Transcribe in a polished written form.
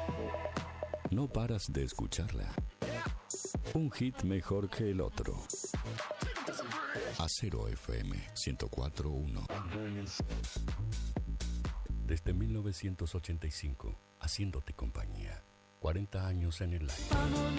No paras de escucharla. Un hit mejor que el otro. Acero FM 104.1. Desde 1985, haciéndote compañía. 40 años en el aire.